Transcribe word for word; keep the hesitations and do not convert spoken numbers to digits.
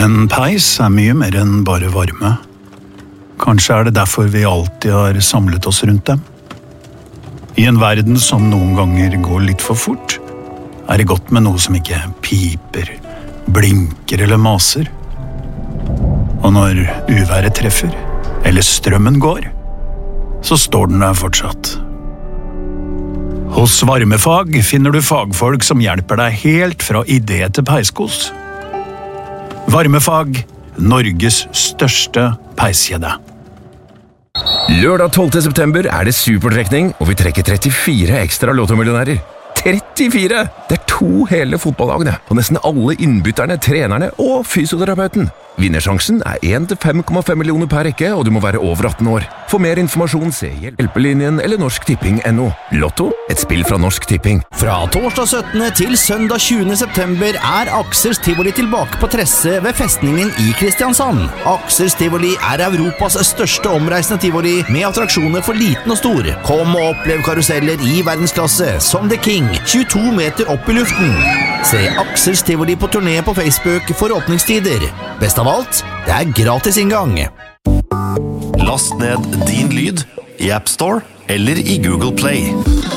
En peis er mye mer enn bare varme. Kanskje er det derfor vi alltid har samlet oss rundt dem. I en verden som noen ganger går litt for fort, er det godt med noe som ikke piper, blinker eller maser. Og når uværet treffer, eller strømmen går, så står den der fortsatt. Hos Varmefag finner du fagfolk som hjelper deg helt fra idé til peiskos. Varmefag, Norges største peiskjede. Lørdag tolvte september er det supertrekning, og vi trekker trettifire ekstra lottomillionærer. trettifire! Det er to hele fotballagene, og nesten alle innbytterne, trenerne og fysioterapeuten. Vinnersjansen er én til fem komma fem millioner per rekke, og du må være over atten år. For mer informasjon se Hjelpelinjen eller Norsk Tipping punktum no. Lotto, et spill fra Norsk Tipping. Fra torsdag syttende til søndag tjuende september er Aksels Tivoli tilbake på Tresse ved festningen i Kristiansand. Aksels Tivoli er Europas største omreisende tivoli med attraksjoner for liten og stor. Kom og opplev karuseller i verdensklasse som The King, tjueto meter opp i luften. Se Aksels Tivoli på turné på Facebook for åpningstider. Best av alt, det er gratis inngang. Last ned Din Lyd i App Store eller i Google Play.